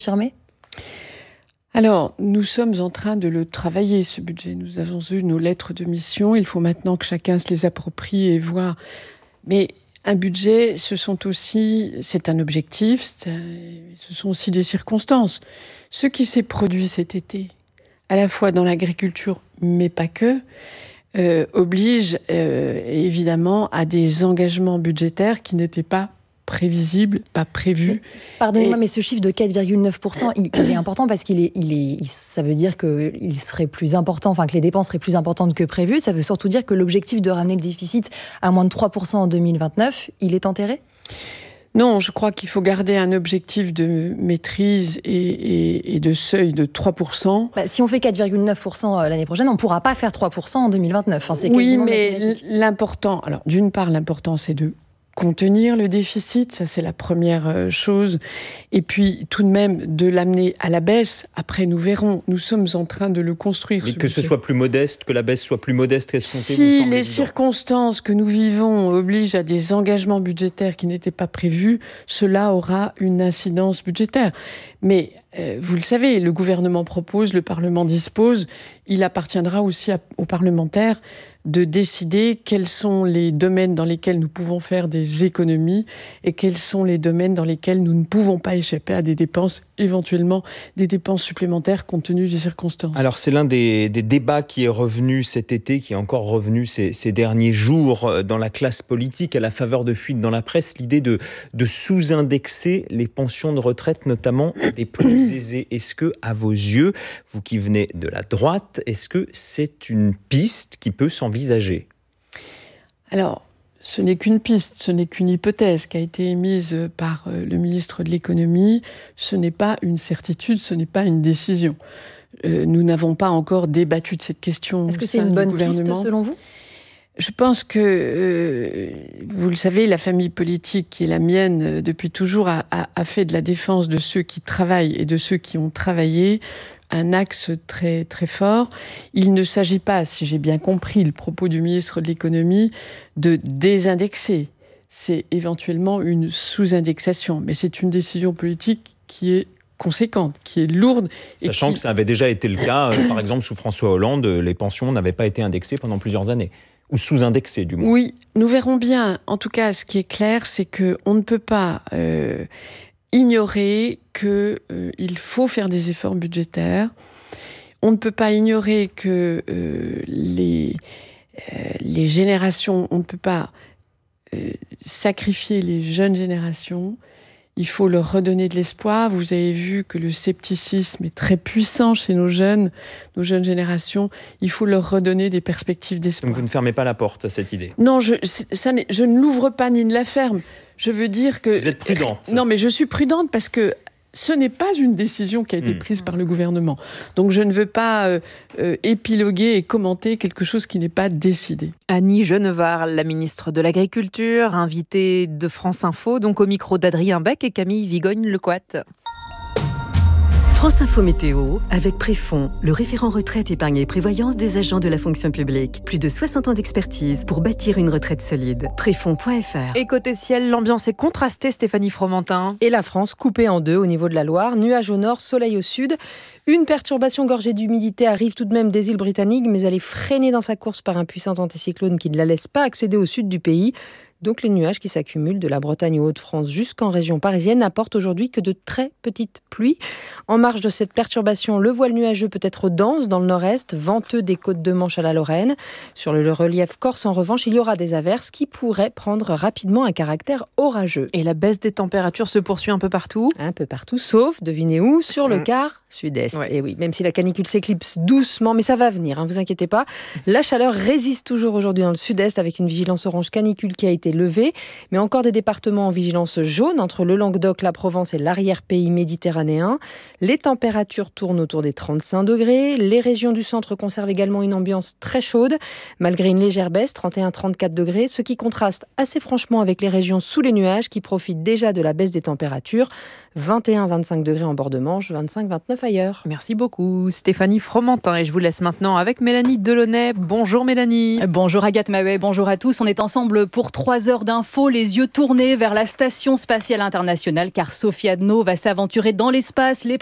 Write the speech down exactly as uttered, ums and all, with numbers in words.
confirmer ? Alors, nous sommes en train de le travailler, ce budget. Nous avons eu nos lettres de mission. Il faut maintenant que chacun se les approprie et voit. Mais un budget, ce sont aussi, c'est un objectif, c'est un, ce sont aussi des circonstances. Ce qui s'est produit cet été, à la fois dans l'agriculture, mais pas que, euh, oblige euh, évidemment à des engagements budgétaires qui n'étaient pas prévisible, pas prévu. Pardonnez-moi, et... mais ce chiffre de quatre virgule neuf pour cent, il, il est important parce qu'il est, il est, il, ça veut dire qu'il serait plus important, enfin que les dépenses seraient plus importantes que prévu. Ça veut surtout dire que l'objectif de ramener le déficit à moins de trois pour cent en deux mille vingt-neuf, il est enterré ? Non, je crois qu'il faut garder un objectif de maîtrise et, et, et de seuil de trois pour cent. Bah, si on fait quatre virgule neuf pour cent l'année prochaine, on ne pourra pas faire trois pour cent en deux mille vingt-neuf. Enfin, c'est oui, mais l'important, alors d'une part, l'important, c'est de contenir le déficit, ça c'est la première chose. Et puis tout de même de l'amener à la baisse. Après nous verrons, nous sommes en train de le construire. Mais ce que budget. Ce soit plus modeste, que la baisse soit plus modeste escomptée. Si les circonstances que nous vivons obligent à des engagements budgétaires qui n'étaient pas prévus, cela aura une incidence budgétaire. Mais euh, vous le savez, le gouvernement propose, le Parlement dispose. Il appartiendra aussi à, aux parlementaires de décider quels sont les domaines dans lesquels nous pouvons faire des économies et quels sont les domaines dans lesquels nous ne pouvons pas échapper à des dépenses, éventuellement des dépenses supplémentaires compte tenu des circonstances. Alors c'est l'un des, des débats qui est revenu cet été, qui est encore revenu ces, ces derniers jours dans la classe politique à la faveur de fuites dans la presse, l'idée de, de sous-indexer les pensions de retraite, notamment des plus aisés. Est-ce que, à vos yeux, vous qui venez de la droite, est-ce que c'est une piste qui peut s'envisager ? Envisager. Alors, ce n'est qu'une piste, ce n'est qu'une hypothèse qui a été émise par le ministre de l'économie. Ce n'est pas une certitude, ce n'est pas une décision. Euh, nous n'avons pas encore débattu de cette question. Est-ce que c'est une bonne piste selon vous ? Je pense que, euh, vous le savez, la famille politique qui est la mienne depuis toujours a, a, a fait de la défense de ceux qui travaillent et de ceux qui ont travaillé un axe très, très fort. Il ne s'agit pas, si j'ai bien compris le propos du ministre de l'économie, de désindexer. C'est éventuellement une sous-indexation. Mais c'est une décision politique qui est conséquente, qui est lourde. Sachant et qui... que ça avait déjà été le cas, euh, par exemple, sous François Hollande, les pensions n'avaient pas été indexées pendant plusieurs années. Ou sous-indexées, du moins. Oui, nous verrons bien. En tout cas, ce qui est clair, c'est qu'on ne peut pas... Euh, ignorer qu'il euh, faut faire des efforts budgétaires. On ne peut pas ignorer que euh, les, euh, les générations, on ne peut pas euh, sacrifier les jeunes générations. Il faut leur redonner de l'espoir. Vous avez vu que le scepticisme est très puissant chez nos jeunes, nos jeunes générations. Il faut leur redonner des perspectives d'espoir. Donc vous ne fermez pas la porte à cette idée ? Non, je, ça je ne l'ouvre pas ni ne la ferme. Je veux dire que... Vous êtes prudente. Non, mais je suis prudente parce que ce n'est pas une décision qui a été prise mmh. par le gouvernement. Donc je ne veux pas euh, euh, épiloguer et commenter quelque chose qui n'est pas décidé. Annie Genevard, la ministre de l'Agriculture, invitée de France Info, donc au micro d'Adrien Beck et Camille Vigogne-Lecoat. France Info Météo, avec Préfond, le référent retraite, épargne et prévoyance des agents de la fonction publique. Plus de soixante ans d'expertise pour bâtir une retraite solide. Préfond point f r. Et côté ciel, l'ambiance est contrastée, Stéphanie Fromentin. Et la France coupée en deux au niveau de la Loire. Nuages au nord, soleil au sud. Une perturbation gorgée d'humidité arrive tout de même des îles britanniques, mais elle est freinée dans sa course par un puissant anticyclone qui ne la laisse pas accéder au sud du pays. Donc les nuages qui s'accumulent de la Bretagne aux Hauts-de-France jusqu'en région parisienne n'apportent aujourd'hui que de très petites pluies. En marge de cette perturbation, le voile nuageux peut être dense dans le nord-est, venteux des côtes de Manche à la Lorraine. Sur le relief corse, en revanche, il y aura des averses qui pourraient prendre rapidement un caractère orageux. Et la baisse des températures se poursuit un peu partout ? Un peu partout, sauf, devinez où, sur le quart sud-est. Ouais. Et oui, même si la canicule s'éclipse doucement, mais ça va venir, hein, vous inquiétez pas. La chaleur résiste toujours aujourd'hui dans le sud-est avec une vigilance orange canicule qui a été levée, mais encore des départements en vigilance jaune entre le Languedoc, la Provence et l'arrière-pays méditerranéen. Les températures tournent autour des trente-cinq degrés. Les régions du centre conservent également une ambiance très chaude, malgré une légère baisse, trente et un à trente-quatre degrés, ce qui contraste assez franchement avec les régions sous les nuages qui profitent déjà de la baisse des températures. vingt et un à vingt-cinq degrés en bord de Manche, vingt-cinq à vingt-neuf Fire. Merci beaucoup Stéphanie Fromentin et je vous laisse maintenant avec Mélanie Delaunay. Bonjour Mélanie. Bonjour Agathe Mahouet, bonjour à tous. On est ensemble pour trois heures d'infos, les yeux tournés vers la Station Spatiale Internationale car Sophie Adno va s'aventurer dans l'espace. Les